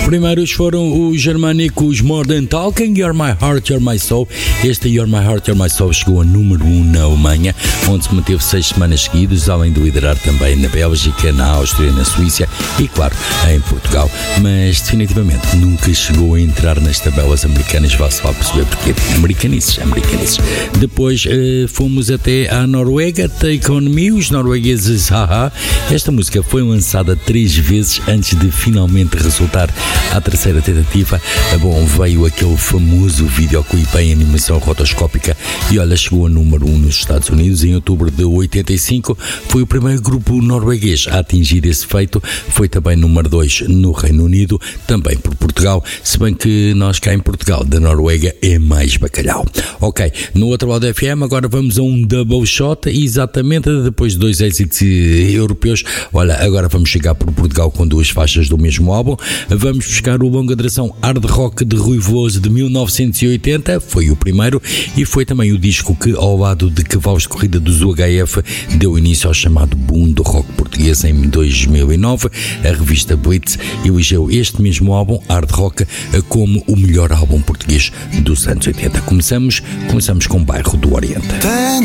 Primeiros foram os germânicos More Than Talking, You're My Heart, You're My Soul. Este You're My Heart, You're My Soul chegou a número 1 na Alemanha, onde se manteve 6 semanas seguidas, além de liderar também na Bélgica, na Áustria, na Suíça e, claro, em Portugal. Mas definitivamente nunca chegou a entrar nas tabelas americanas, vá-se lá perceber porquê. Americanices. Depois fomos até à Noruega, Take On Me, os noruegueses Haha. Esta música foi lançada 3 vezes antes de finalmente resultar à terceira tentativa. Bom, veio aquele famoso videoclipe em animação rotoscópica e olha, chegou a número 1 nos Estados Unidos em outubro de 85. Foi o primeiro grupo norueguês a atingir esse feito. Foi também número 2 no Reino Unido, também por Portugal, se bem que nós cá em Portugal, da Noruega, é mais bacalhau. Ok, no outro lado da FM, agora vamos a um double shot, exatamente depois de 2 êxitos europeus. Olha, agora vamos chegar por Portugal com 2 faixas do mesmo álbum. Vamos buscar o longa duração Hard Rock de Rui Veloso de 1980, foi o primeiro, e foi também o disco que, ao lado de Cavalos de Corrida dos UHF, deu início ao chamado boom do rock português em 2009. A revista Blitz elegeu este mesmo álbum, Hard Rock, como o melhor álbum português dos anos 80. Começamos com Bairro do Oriente.